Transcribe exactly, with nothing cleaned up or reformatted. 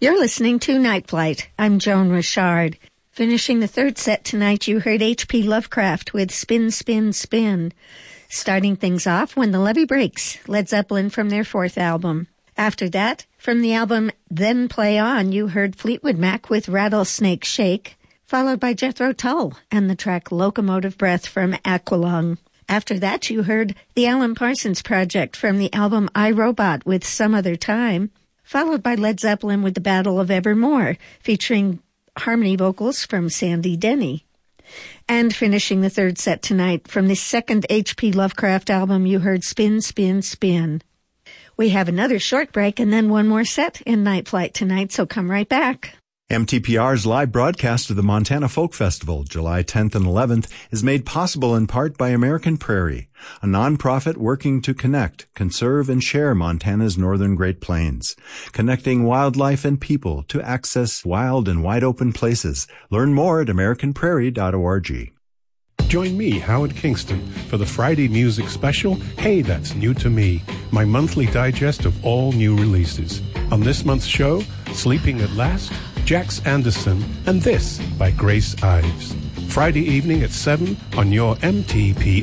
You're listening to Night Flight. I'm Joan Richard. Finishing the third set tonight, you heard H P Lovecraft with Spin, Spin, Spin. Starting things off, When the Levee Breaks, Led Zeppelin from their fourth album. After that, from the album Then Play On, you heard Fleetwood Mac with Rattlesnake Shake, followed by Jethro Tull and the track Locomotive Breath from Aqualung. After that, you heard the Alan Parsons Project from the album I, Robot with Some Other Time, followed by Led Zeppelin with the Battle of Evermore, featuring harmony vocals from Sandy Denny. And finishing the third set tonight, from the second H P Lovecraft album, you heard Spin, Spin, Spin. We have another short break and then one more set in Night Flight tonight, so come right back. M T P R's live broadcast of the Montana Folk Festival, July tenth and eleventh, is made possible in part by American Prairie, a nonprofit working to connect, conserve, and share Montana's northern Great Plains, connecting wildlife and people to access wild and wide-open places. Learn more at american prairie dot org. Join me, Howard Kingston, for the Friday music special, Hey, That's New to Me, my monthly digest of all new releases. On this month's show, Sleeping at Last, Jax Anderson, and This by Grace Ives. Friday evening at seven on your M T P